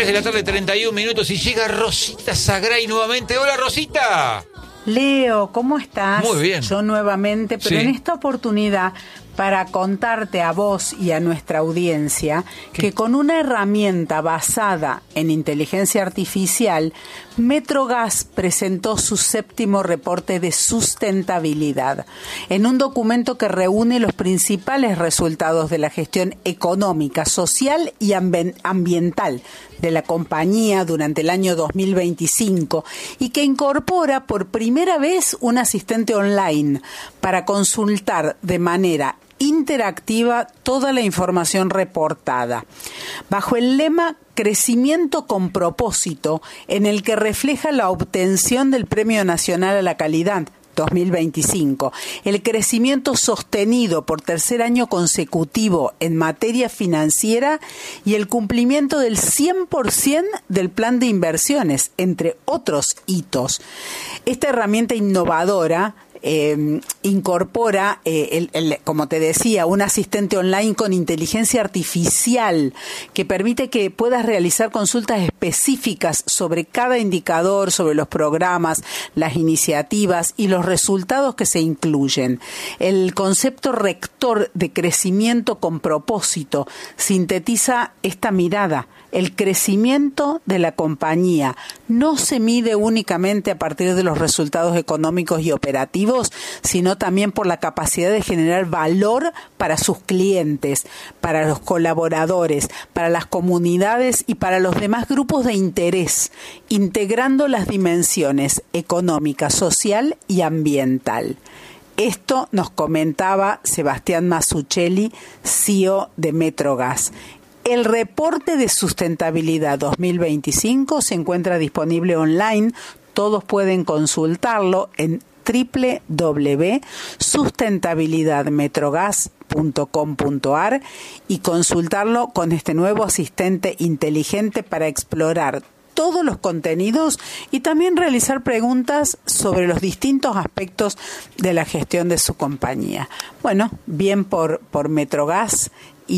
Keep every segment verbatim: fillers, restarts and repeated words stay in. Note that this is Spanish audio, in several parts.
tres de la tarde, treinta y un minutos, y llega Rosita Sagray nuevamente. ¡Hola, Rosita! Leo, ¿cómo estás? Muy bien. Yo nuevamente, pero Sí. en esta oportunidad para contarte a vos y a nuestra audiencia ¿Qué? que con una herramienta basada en inteligencia artificial, Metrogas presentó su séptimo reporte de sustentabilidad en un documento que reúne los principales resultados de la gestión económica, social y ambi- ambiental de la compañía durante el año dos mil veinticinco y que incorpora por primera vez un asistente online para consultar de manera interactiva toda la información reportada, bajo el lema Crecimiento con propósito, en el que refleja la obtención del Premio Nacional a la Calidad dos mil veinticinco, el crecimiento sostenido por tercer año consecutivo en materia financiera y el cumplimiento del cien por ciento del plan de inversiones, entre otros hitos. Esta herramienta innovadora Eh, incorpora, eh, el, el, como te decía, un asistente online con inteligencia artificial que permite que puedas realizar consultas específicas sobre cada indicador, sobre los programas, las iniciativas y los resultados que se incluyen. El concepto rector de crecimiento con propósito sintetiza esta mirada. El crecimiento de la compañía no se mide únicamente a partir de los resultados económicos y operativos, sino también por la capacidad de generar valor para sus clientes, para los colaboradores, para las comunidades y para los demás grupos de interés, integrando las dimensiones económica, social y ambiental. Esto nos comentaba Sebastián Mazzucchelli, C E O de Metrogas. El reporte de sustentabilidad dos mil veinticinco se encuentra disponible online. Todos pueden consultarlo en doble u doble u doble u punto sustentabilidad metrogas punto com punto a r y consultarlo con este nuevo asistente inteligente para explorar todos los contenidos y también realizar preguntas sobre los distintos aspectos de la gestión de su compañía. Bueno, bien por, por Metrogas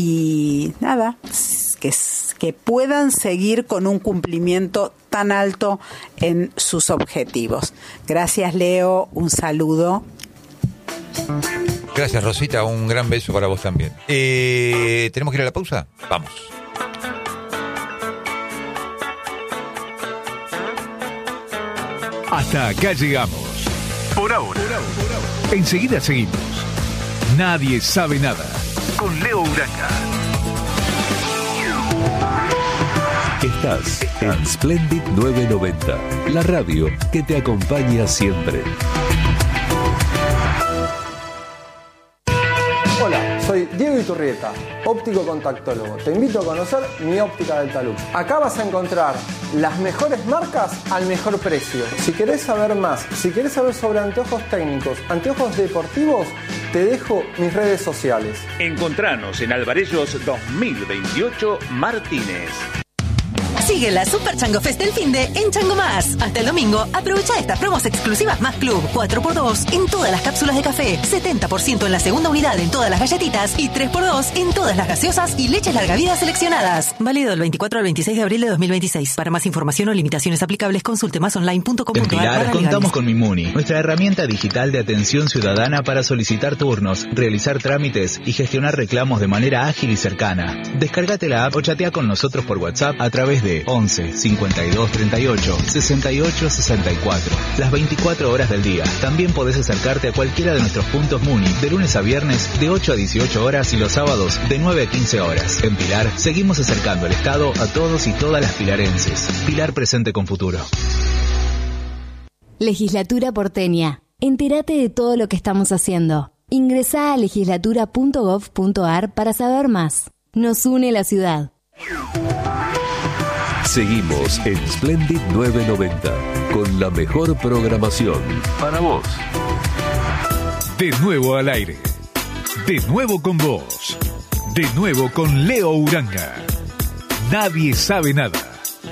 y nada, que, que puedan seguir con un cumplimiento tan alto en sus objetivos. Gracias, Leo, un saludo. Gracias, Rosita, un gran beso para vos también. Eh, ¿Tenemos que ir a la pausa? Vamos. Hasta acá llegamos. Por ahora. Enseguida seguimos. Nadie sabe nada. Con Leo Uranga. Estás en Splendid novecientos noventa, la radio que te acompaña siempre. Hola, soy Diego Iturrieta, óptico contactólogo. Te invito a conocer mi óptica del talud. Acá vas a encontrar las mejores marcas al mejor precio. Si querés saber más, si querés saber sobre anteojos técnicos, anteojos deportivos, te dejo mis redes sociales. Encontranos en Alvarellos dos mil veintiocho Martínez. Sigue la Super Chango Fest del finde en Chango Más. Hasta el domingo, aprovecha estas promos exclusivas Más Club. cuatro por dos en todas las cápsulas de café, setenta por ciento en la segunda unidad en todas las galletitas y tres por dos en todas las gaseosas y leches larga vida seleccionadas. Válido del veinticuatro al veintiséis de abril de dos mil veintiséis. Para más información o limitaciones aplicables, consulte más online punto com punto a r. En Pilar contamos con Mimuni, nuestra herramienta digital de atención ciudadana para solicitar turnos, realizar trámites y gestionar reclamos de manera ágil y cercana. Descárgate la app o chatea con nosotros por WhatsApp a través de once cincuenta y dos treinta y ocho sesenta y ocho sesenta y cuatro. Las veinticuatro horas del día. También podés acercarte a cualquiera de nuestros puntos Muni de lunes a viernes de ocho a dieciocho horas y los sábados de nueve a quince horas. En Pilar seguimos acercando el Estado a todos y todas las pilarenses. Pilar presente con futuro. Legislatura porteña. Entérate de todo lo que estamos haciendo. Ingresá a legislatura punto gov punto a r para saber más. Nos une la ciudad. Seguimos en Splendid novecientos noventa con la mejor programación para vos. De nuevo al aire. De nuevo con vos. De nuevo con Leo Uranga. Nadie sabe nada.